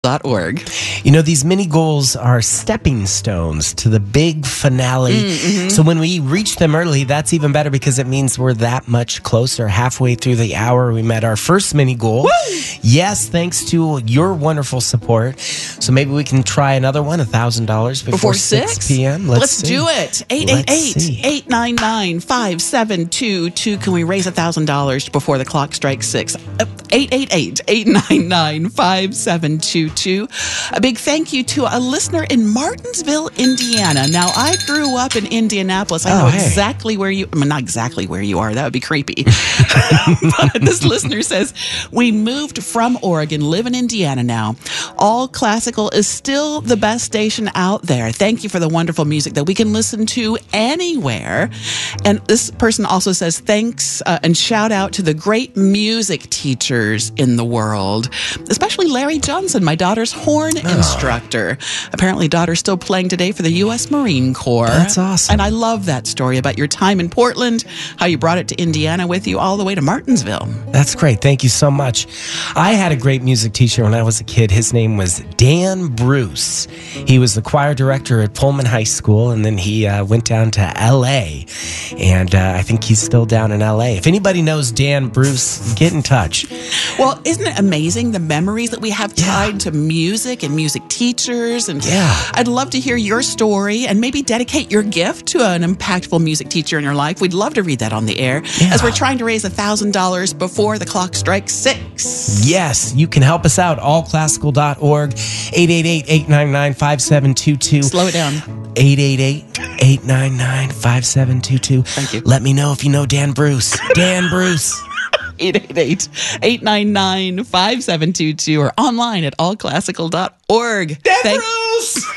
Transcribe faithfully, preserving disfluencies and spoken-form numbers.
dot org. You know, these mini goals are stepping stones to the big finale. Mm-hmm. So when we reach them early, that's even better because it means we're that much closer. Halfway through the hour, we met our first mini goal. Woo! Yes, thanks to your wonderful support. So maybe we can try another one, one thousand dollars before, before six p.m. Let's, Let's do it. eight eight eight, eight nine nine, five seven two two. Can we raise one thousand dollars before the clock strikes six? eight eight eight, eight nine nine, five seven two two. A big thank you to a listener in Martinsville, Indiana. Now, I grew up in Indianapolis. I know oh, hey. exactly where you, I mean, not exactly where you are. That would be creepy. But this listener says, we moved from Oregon, live in Indiana now. All Classical is still the best station out there. Thank you for the wonderful music that we can listen to anywhere. And this person also says thanks uh, and shout out to the great music teachers in the world, especially Larry Johnson, my daughter's horn oh. instructor. Apparently, daughter's still playing today for the U S Marine Corps. That's awesome. And I love that story about your time in Portland, how you brought it to Indiana with you all the way to Martinsville. That's great. Thank you so much. I had a great music teacher when I was a kid. His name was Dan Bruce. He was the choir director at Pullman High School, and then he uh, went down to L A, and uh, I think he's still down in L A. If anybody knows Dan Bruce, get in touch. Well, isn't it amazing the memories that we have tied yeah. to music and music teachers? And yeah. I'd love to hear your story and maybe dedicate your gift to an impactful music teacher in your life. We'd love to read that on the air yeah. as we're trying to raise one thousand dollars before the clock strikes six. Yes, you can help us out. all classical dot org, eight eight eight, eight nine nine, five seven two two. Slow it down. eight eight eight, eight nine nine, five seven two two. Thank you. Let me know if you know Dan Bruce. Dan Bruce. eight eight eight, eight nine nine, five seven two two or online at all classical dot org. Dan Thank- Bruce!